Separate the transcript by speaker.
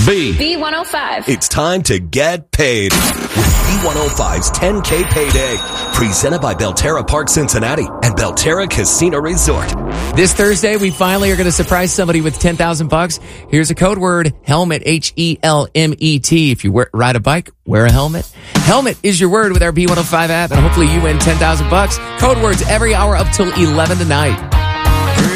Speaker 1: B105.
Speaker 2: It's time to get paid with B105's 10K Payday. Presented by Belterra Park Cincinnati and Belterra Casino Resort.
Speaker 3: This Thursday, we finally are going to surprise somebody with $10,000. Here's a code word, helmet, H-E-L-M-E-T. If you ride a bike, wear a helmet. Helmet is your word with our B105 app, and hopefully you win $10,000. Code words every hour up till 11 tonight.